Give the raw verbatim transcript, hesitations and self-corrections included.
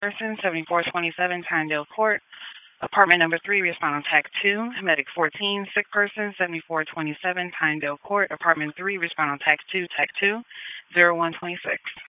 person, seventy-four twenty-seven Tyndale Court. Apartment number three, respond on tag two. Medic fourteen, sick person, seventy-four twenty-seven Tyndale Court. Apartment three, respond on tag two, tag two, zero one twenty-six.